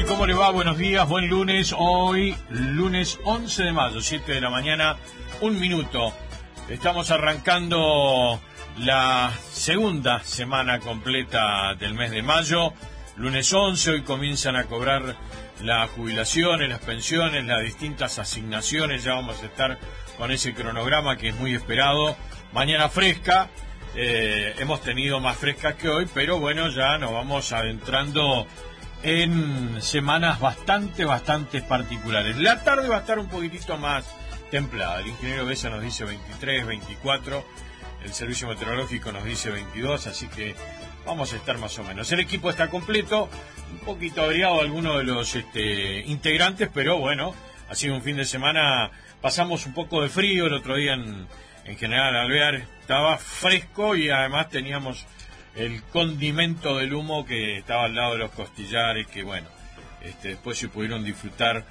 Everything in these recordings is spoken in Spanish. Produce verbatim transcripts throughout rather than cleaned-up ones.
tal? ¿Cómo le va? Buenos días, buen lunes. Hoy, lunes once de mayo, siete de la mañana, un minuto. Estamos arrancando la segunda semana completa del mes de mayo. Lunes once, hoy comienzan a cobrar las jubilaciones, las pensiones, las distintas asignaciones. Ya vamos a estar con ese cronograma que es muy esperado. Mañana fresca. Eh, hemos tenido más frescas que hoy, pero bueno, ya nos vamos adentrando en semanas bastante, bastante particulares. La tarde va a estar un poquitito más templada. El ingeniero Besa nos dice veintitrés, veinticuatro, el servicio meteorológico nos dice veintidós, así que vamos a estar más o menos. El equipo está completo, un poquito abrigado algunos de los este, integrantes, pero bueno, ha sido un fin de semana, pasamos un poco de frío. El otro día en, en General Alvear estaba fresco y además teníamos el condimento del humo que estaba al lado de los costillares, que bueno, este, después se pudieron disfrutar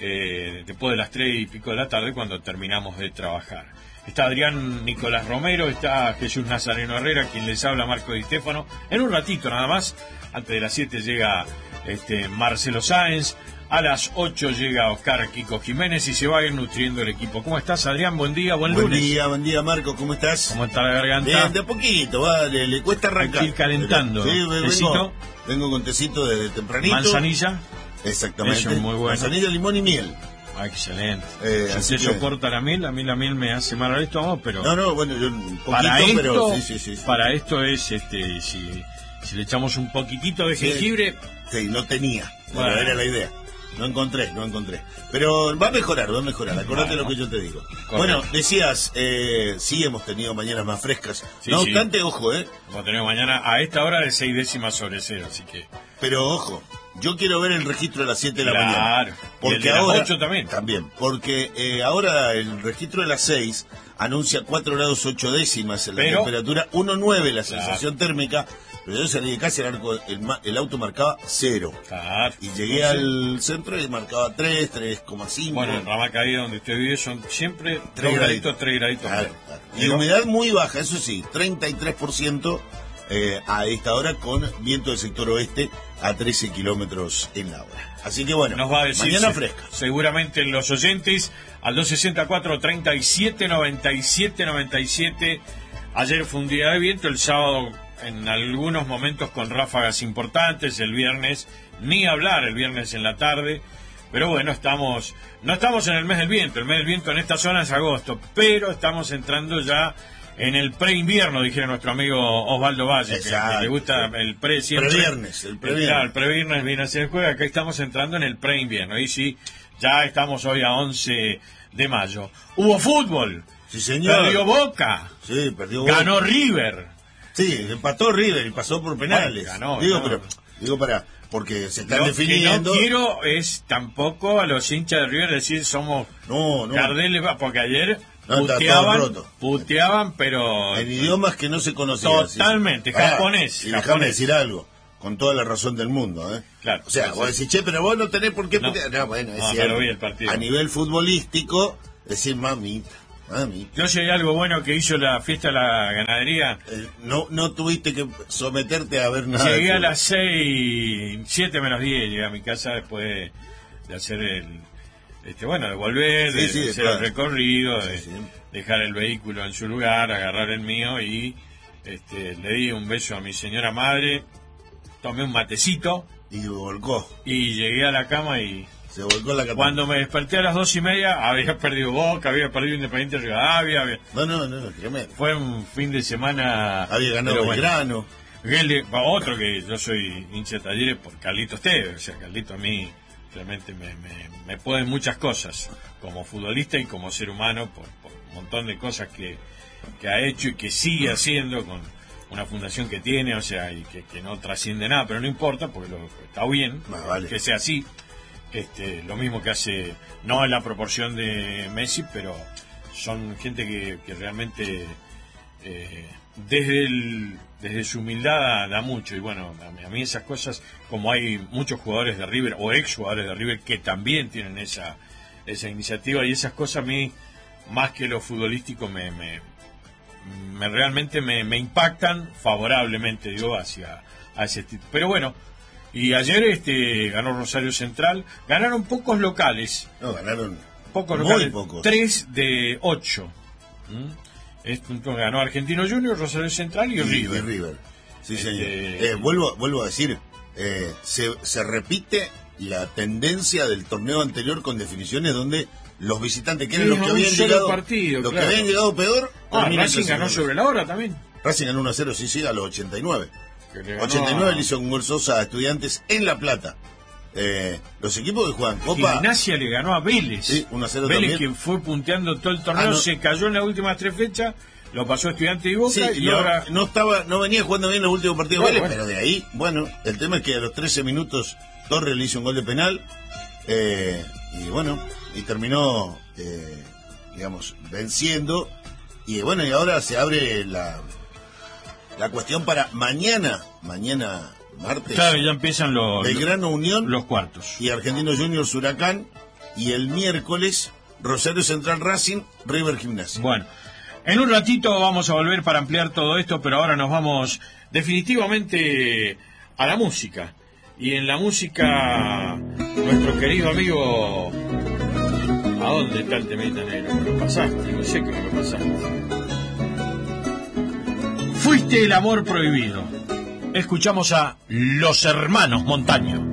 eh, después de las tres y pico de la tarde cuando terminamos de trabajar. Está Adrián Nicolás Romero, está Jesús Nazareno Herrera, quien les habla, Marco Di Stéfano. En un ratito nada más, antes de las siete llega este, Marcelo Sáenz. A las ocho llega Oscar Kiko Jiménez y se va a ir nutriendo el equipo. ¿Cómo estás, Adrián? Buen día, buen, buen lunes. Buen día, buen día, Marco. ¿Cómo estás? ¿Cómo está la garganta? Bien, de a poquito, vale, le cuesta arrancar. Hay que ir calentando. Sí, vengo, vengo con tecito desde tempranito. ¿Manzanilla? Exactamente. Eso es muy bueno. Manzanilla, limón y miel. Ah, excelente. Eh, si usted que... soporta la miel, a mí la miel me hace mal al estómago, pero... No, no, bueno, yo un poquito, para esto, pero... Sí, sí, sí, sí. Para esto es, este, si, si le echamos un poquitito de jengibre... Sí, sí, no tenía, bueno, bueno, era la idea. No encontré, no encontré. Pero va a mejorar, va a mejorar. Acordate bueno, lo que yo te digo. Correcto. Bueno, decías, eh, sí hemos tenido mañanas más frescas. Sí, no obstante, sí. Ojo, ¿eh? Hemos tenido mañana a esta hora de seis décimas sobre cero, así que... Pero ojo, yo quiero ver el registro de las siete de la claro, mañana. Claro, porque y el de ahora, las ocho también. También, porque eh, ahora el registro de las seis anuncia cuatro grados ocho décimas en la pero, temperatura, uno nueve la claro. sensación térmica. Pero yo salí de casa, el, arco, el, el auto marcaba cero. Claro. Y llegué al centro y marcaba tres, tres coma cinco. Bueno, en Rama Caída, donde usted vive, son siempre tres graditos, tres graditos. Claro, claro. Y humedad muy baja, eso sí, treinta y tres por ciento eh, a esta hora, con viento del sector oeste a trece kilómetros en la hora. Así que bueno, nos va a decir, mañana se, fresca. Seguramente los oyentes al dos sesenta y cuatro, treinta y siete, noventa y siete, noventa y siete. Ayer fue un día de viento, el sábado en algunos momentos con ráfagas importantes, el viernes ni hablar, el viernes en la tarde, pero bueno, estamos no estamos en el mes del viento, el mes del viento en esta zona es agosto, pero estamos entrando ya en el pre-invierno, dijera nuestro amigo Osvaldo Valle, que, que le gusta el pre siempre. Previernes, el previernes. Claro, el previernes viene a ser el jueves, acá estamos entrando en el pre-invierno, y sí, ya estamos hoy a once de mayo. Hubo fútbol, sí, señor. Perdió Boca, sí, perdió Boca. Ganó River. Sí, empató River y pasó por penales. Bueno, ganó, digo, ganó. pero digo para porque se están Lo definiendo. Que no quiero es tampoco a los hinchas de River decir somos no, no. Cardeles, porque ayer no, puteaban, puteaban, pero en idiomas que no se conocían. Totalmente, sí, sí. japonés. Ah, y japonés. déjame decir algo, con toda la razón del mundo, ¿eh? Claro. O sea, sí, vos decís, che, pero vos no tenés por qué no. putear. No, bueno, es no, cierto. Vi el partido. A nivel futbolístico, decir mamita. Mami. Yo sé algo bueno que hizo la fiesta de la ganadería. Eh, no no tuviste que someterte a ver nada. Llegué a las seis, siete menos diez, llegué a mi casa después de hacer el, este bueno, de volver, sí, de, sí, de hacer el recorrido, sí, de sí. dejar el vehículo en su lugar, agarrar el mío y este, le di un beso a mi señora madre, tomé un matecito. Y volcó. Y llegué a la cama y... Se volcó la catana. Cuando me desperté a las dos y media, había perdido Boca, había perdido Independiente Rivadavia. Había... No, no, no, tremendo. Fue un fin de semana... Había ganado Belgrano. Bueno, otro que yo soy hincha de Talleres por Carlitos Tevez. O sea, Carlito a mí realmente me, me, me puede muchas cosas, como futbolista y como ser humano, por, por un montón de cosas que, que ha hecho y que sigue haciendo con una fundación que tiene, o sea, y que, que no trasciende nada, pero no importa, porque lo, está bien ah, vale. que sea así. Este, lo mismo que hace, no en la proporción de Messi, pero son gente que, que realmente eh, desde el, desde su humildad da, da mucho. Y bueno, a, a mí esas cosas, como hay muchos jugadores de River o ex jugadores de River que también tienen esa esa iniciativa, y esas cosas a mí, más que lo futbolístico, me, me, me realmente me, me impactan favorablemente, digo, hacia a ese tipo. Pero bueno, Y ayer este ganó Rosario Central. Ganaron pocos locales. No, ganaron pocos muy locales. pocos. Tres de ocho. ¿Mm? Esto, ganó Argentino Junior, Rosario Central y, y River. Y River. Sí, este... señor. Eh, vuelvo, vuelvo a decir, eh, se, se repite la tendencia del torneo anterior con definiciones donde los visitantes, que eran sí, los que habían llegado, partido, los claro. que habían llegado peor. Ah, Racing ganó sobre la hora también. Racing ganó uno a cero, sí, sí, a los ochenta y nueve. Ganó... ochenta y nueve le hizo un gol Sosa a Estudiantes en La Plata. Eh, los equipos que juegan Copa. Gimnasia le ganó a Vélez. Sí, uno a cero Vélez, también. quien fue punteando todo el torneo, ah, no. se cayó en las últimas tres fechas, lo pasó Estudiantes y Boca, sí, y no, ahora. No estaba, no venía jugando bien los últimos partidos bueno, Vélez, bueno. pero de ahí, bueno, el tema es que a los trece minutos Torres le hizo un gol de penal. Eh, y bueno, y terminó, eh, digamos, venciendo. Y bueno, y ahora se abre la, la cuestión para mañana, mañana martes. Claro, ya empiezan los Belgrano Unión, los cuartos. Y Argentinos Juniors Huracán. Y el miércoles, Rosario Central Racing, River Gimnasia. Bueno, en un ratito vamos a volver para ampliar todo esto, pero ahora nos vamos definitivamente a la música. Y en la música, nuestro querido amigo... ¿A dónde está el temita negro? Me lo pasaste, no sé que me lo pasaste. Fuiste el amor prohibido. Escuchamos a Los Hermanos Montaño.